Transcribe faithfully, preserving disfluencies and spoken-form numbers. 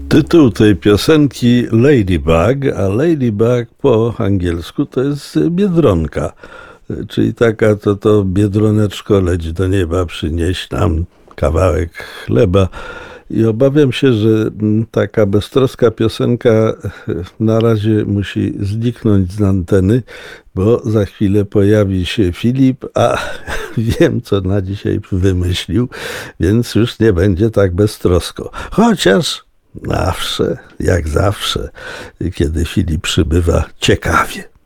Tytuł tej piosenki Ladybug, a Ladybug po angielsku to jest biedronka, czyli taka to, to biedroneczko, leć do nieba, przynieś nam kawałek chleba. I obawiam się, że taka beztroska piosenka na razie musi zniknąć z anteny, bo za chwilę pojawi się Filip, a wiem, co na dzisiaj wymyślił, więc już nie będzie tak beztrosko. Chociaż zawsze, jak zawsze, kiedy Filip przybywa, ciekawie.